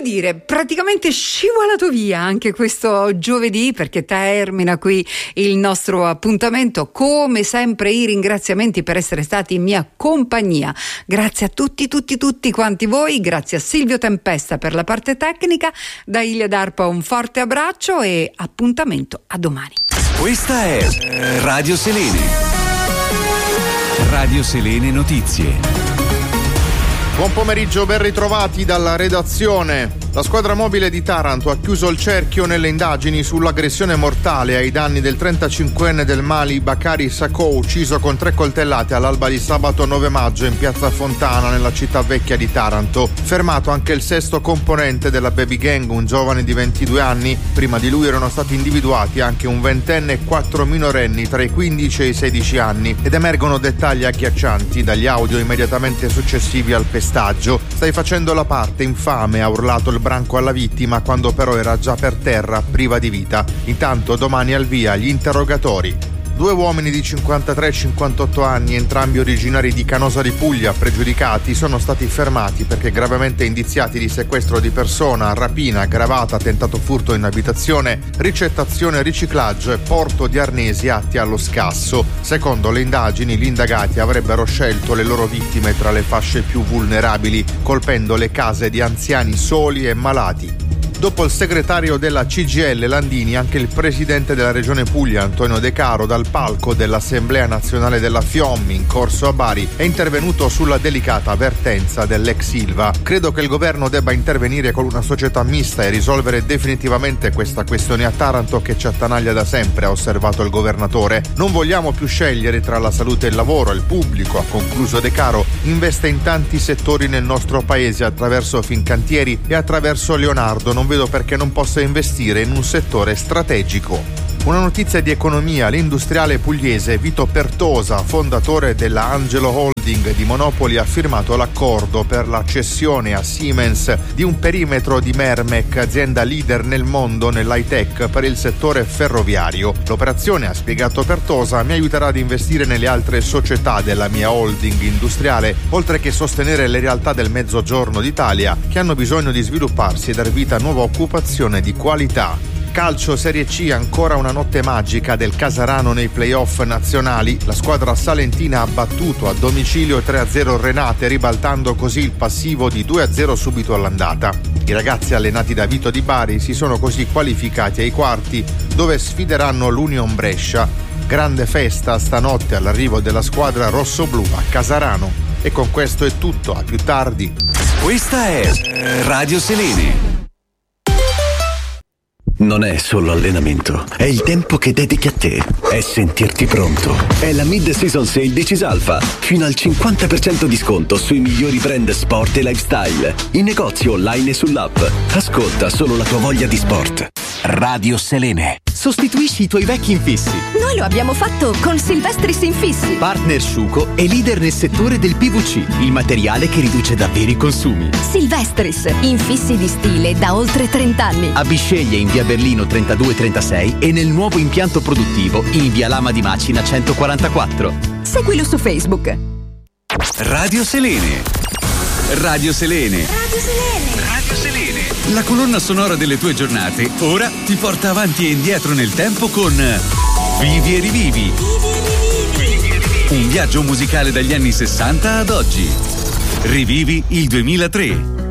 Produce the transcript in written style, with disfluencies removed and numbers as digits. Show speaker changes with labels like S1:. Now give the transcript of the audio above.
S1: dire, praticamente scivolato via anche questo giovedì, perché termina qui il nostro appuntamento. Come sempre i ringraziamenti per essere stati in mia compagnia. Grazie a tutti quanti voi, grazie a Silvio Tempesta per la parte tecnica, da Ilia D'Arpa un forte abbraccio e appuntamento a domani.
S2: Questa è Radio Selene. Radio Selene Notizie.
S3: Buon pomeriggio, ben ritrovati dalla redazione. La squadra mobile di Taranto ha chiuso il cerchio nelle indagini sull'aggressione mortale ai danni del 35enne del Mali Bakari Sakou, ucciso con 3 coltellate all'alba di sabato 9 maggio in piazza Fontana, nella città vecchia di Taranto. Fermato anche il 6° componente della baby gang, un giovane di 22 anni. Prima di lui erano stati individuati anche un 20enne e 4 minorenni tra i 15 e i 16 anni. Ed emergono dettagli agghiaccianti dagli audio immediatamente successivi al pestaggio. Stai facendo la parte, infame, ha urlato il branco alla vittima quando però era già per terra, priva di vita. Intanto domani al via gli interrogatori. 2 uomini di 53 e 58 anni, entrambi originari di Canosa di Puglia, pregiudicati, sono stati fermati perché gravemente indiziati di sequestro di persona, rapina aggravata, tentato furto in abitazione, ricettazione, riciclaggio e porto di arnesi atti allo scasso. Secondo le indagini, gli indagati avrebbero scelto le loro vittime tra le fasce più vulnerabili, colpendo le case di anziani soli e malati. Dopo il segretario della CGIL Landini, anche il presidente della Regione Puglia, Antonio De Caro, dal palco dell'Assemblea Nazionale della FIOM in corso a Bari, è intervenuto sulla delicata vertenza dell'ex Ilva. Credo che il governo debba intervenire con una società mista e risolvere definitivamente questa questione a Taranto che ci attanaglia da sempre, ha osservato il governatore. Non vogliamo più scegliere tra la salute e il lavoro, il pubblico, ha concluso De Caro, investe in tanti settori nel nostro paese attraverso Fincantieri e attraverso Leonardo. Non vedo perché non possa investire in un settore strategico. Una notizia di economia: l'industriale pugliese Vito Pertosa, fondatore della Angelo Holding di Monopoli, ha firmato l'accordo per la cessione a Siemens di un perimetro di Mermec, azienda leader nel mondo nell'high tech per il settore ferroviario. L'operazione, ha spiegato Pertosa, mi aiuterà ad investire nelle altre società della mia holding industriale, oltre che sostenere le realtà del Mezzogiorno d'Italia che hanno bisogno di svilupparsi e dar vita a nuova occupazione di qualità. Calcio Serie C, ancora una notte magica del Casarano nei playoff nazionali. La squadra salentina ha battuto a domicilio 3-0 Renate, ribaltando così il passivo di 2-0 subito all'andata. I ragazzi allenati da Vito Di Bari si sono così qualificati ai quarti, dove sfideranno l'Union Brescia. Grande festa stanotte all'arrivo della squadra rossoblù a Casarano. E con questo è tutto, a più tardi.
S2: Questa è Radio Selene.
S4: Non è solo allenamento, è il tempo che dedichi a te, è sentirti pronto. È la mid-season sale di Cisalfa, fino al 50% di sconto sui migliori brand sport e lifestyle, in negozio online e sull'app. Ascolta solo la tua voglia di sport.
S2: Radio Selene.
S5: Sostituisci i tuoi vecchi infissi.
S6: Noi lo abbiamo fatto con Silvestris Infissi.
S5: Partner Sciuco e leader nel settore del PVC, il materiale che riduce davvero i consumi.
S6: Silvestris, infissi di stile da oltre 30 anni.
S5: A Bisceglie in via Berlino 3236 e nel nuovo impianto produttivo in via Lama di Macina 144.
S6: Seguilo su Facebook.
S2: Radio Selene. Radio Selene.
S6: Radio Selene.
S2: Radio Selene. La colonna sonora delle tue giornate ora ti porta avanti e indietro nel tempo con Vivi e Rivivi. Un viaggio musicale dagli anni 60 ad oggi. Rivivi il 2003.